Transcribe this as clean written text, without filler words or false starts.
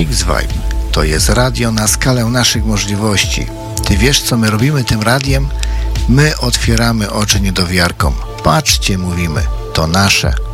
Mix Vibe to jest radio na skalę naszych możliwości. Ty wiesz, co my robimy tym radiem? My otwieramy oczy niedowiarkom. Patrzcie, mówimy, to nasze.